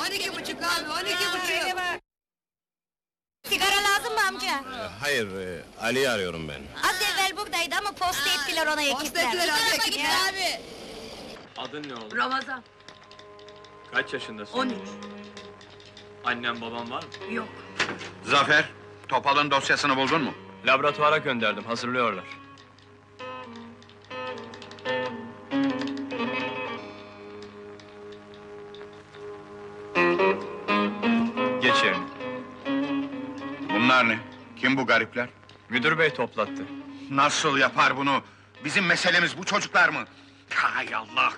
12,5 abi, 12,5. Sigara lazım mı amca? Hayır, Ali'yi arıyorum ben. Az evvel buradaydı ama posta ettiler ona ekipler. Posta ettiler abi, ekipler abi. Adın ne oğlum? Ramazan, Kaç yaşındasın? 13. Annem babam var mı? Yok. Zafer, Topal'ın dosyasını buldun mu? Laboratuvara gönderdim, hazırlıyorlar. Geç yerine. Bunlar ne? Kim bu garipler? Müdür bey toplattı. Nasıl yapar bunu? Bizim meselemiz bu çocuklar mı? Hay Allah!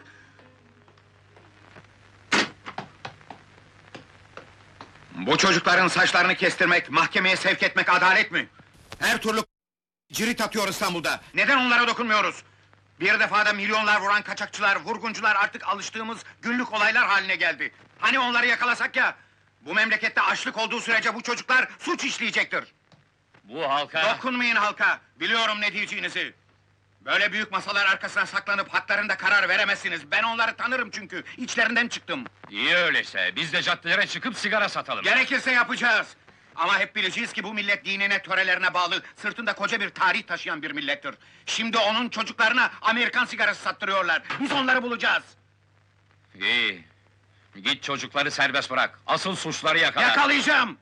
Bu çocukların saçlarını kestirmek, mahkemeye sevk etmek adalet mi? Her türlü cirit atıyor İstanbul'da. Neden onlara dokunmuyoruz? Bir defada milyonlar vuran kaçakçılar, vurguncular artık alıştığımız günlük olaylar haline geldi. Hani onları yakalasak ya? Bu memlekette açlık olduğu sürece bu çocuklar suç işleyecektir. Bu halka... Dokunmayın halka, biliyorum ne diyeceğinizi. Böyle büyük masalar arkasına saklanıp haklarında karar veremezsiniz. Ben onları tanırım çünkü, içlerinden çıktım. İyi öyleyse, biz de caddelere çıkıp sigara satalım. Gerekirse yapacağız. Ama hep bileceğiz ki bu millet dinine, törelerine bağlı, sırtında koca bir tarih taşıyan bir millettir. Şimdi onun çocuklarına Amerikan sigarası sattırıyorlar. Biz onları bulacağız. İyi. Git çocukları serbest bırak, asıl suçları yakala. Yakalayacağım!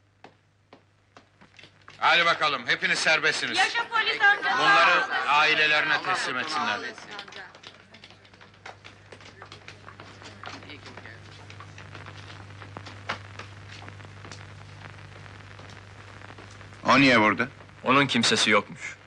Hadi bakalım, hepiniz serbestsiniz. Yaşa polis amca! Bunları ailelerine teslim etsinler. O niye vurdu? Onun kimsesi yokmuş.